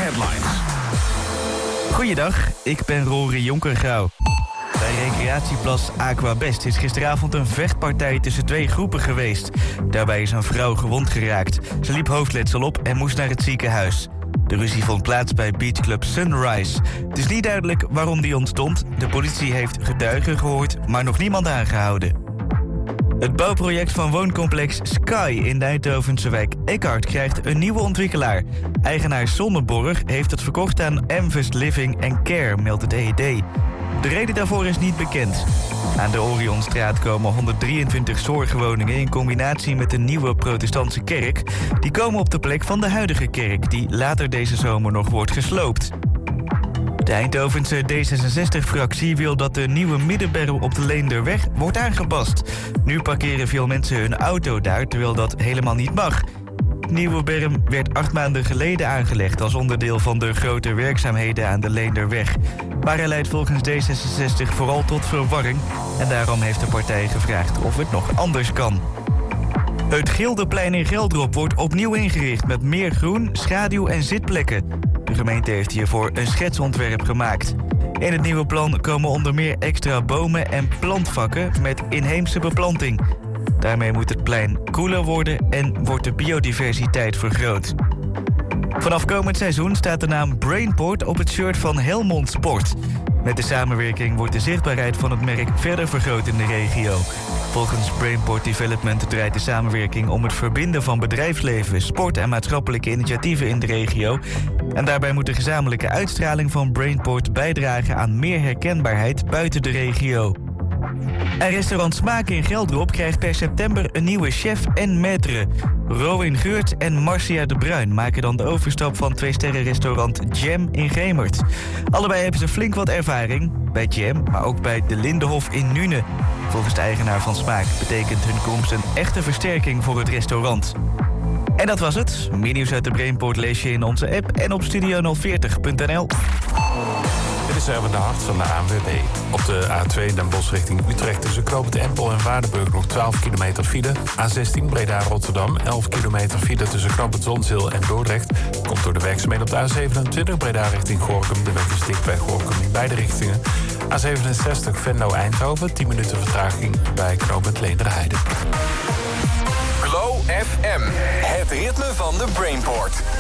Headlines. Goeiedag, ik ben Rory Jonkergrauw. Bij recreatieplas Aquabest is gisteravond een vechtpartij tussen twee groepen geweest. Daarbij is een vrouw gewond geraakt. Ze liep hoofdletsel op en moest naar het ziekenhuis. De ruzie vond plaats bij beachclub Sunrise. Het is niet duidelijk waarom die ontstond. De politie heeft getuigen gehoord, maar nog niemand aangehouden. Het bouwproject van wooncomplex Sky in de Eindhovense wijk Eckhart krijgt een nieuwe ontwikkelaar. Eigenaar Sonneborg heeft het verkocht aan Amvest Living Care, meldt het EED. De reden daarvoor is niet bekend. Aan de Orionstraat komen 123 zorgwoningen in combinatie met een nieuwe protestantse kerk. Die komen op de plek van de huidige kerk, die later deze zomer nog wordt gesloopt. De Eindhovense D66-fractie wil dat de nieuwe middenberm op de Leenderweg wordt aangepast. Nu parkeren veel mensen hun auto daar, terwijl dat helemaal niet mag. De nieuwe berm werd 8 maanden geleden aangelegd als onderdeel van de grote werkzaamheden aan de Leenderweg. Maar hij leidt volgens D66 vooral tot verwarring en daarom heeft de partij gevraagd of het nog anders kan. Het Gildeplein in Geldrop wordt opnieuw ingericht met meer groen, schaduw en zitplekken. De gemeente heeft hiervoor een schetsontwerp gemaakt. In het nieuwe plan komen onder meer extra bomen en plantvakken met inheemse beplanting. Daarmee moet het plein koeler worden en wordt de biodiversiteit vergroot. Vanaf komend seizoen staat de naam Brainport op het shirt van Helmond Sport. Met de samenwerking wordt de zichtbaarheid van het merk verder vergroot in de regio. Volgens Brainport Development draait de samenwerking om het verbinden van bedrijfsleven, sport en maatschappelijke initiatieven in de regio. En daarbij moet de gezamenlijke uitstraling van Brainport bijdragen aan meer herkenbaarheid buiten de regio. En restaurant Smaak in Geldrop krijgt per september een nieuwe chef en maître. Rowan Geurts en Marcia de Bruin maken dan de overstap van 2-sterrenrestaurant Jam in Gemert. Allebei hebben ze flink wat ervaring, bij Jam, maar ook bij de Lindenhof in Nune. Volgens de eigenaar van Smaak betekent hun komst een echte versterking voor het restaurant. En dat was het. Meer nieuws uit de Brainport lees je in onze app en op studio040.nl. Dit is Erwin de Hart van de ANWB. Op de A2 Den Bosch richting Utrecht tussen Knoopend Empel en Waardenburg nog 12 kilometer file. A16 Breda-Rotterdam, 11 kilometer file tussen Knoopend Zonzeel en Dordrecht. Komt door de werkzaamheden op de A27 Breda richting Gorinchem. De weg is dicht bij Gorinchem in beide richtingen. A67 Venlo-Eindhoven, 10 minuten vertraging bij Knoopend Leenderheide. Glow FM, het ritme van de Brainport.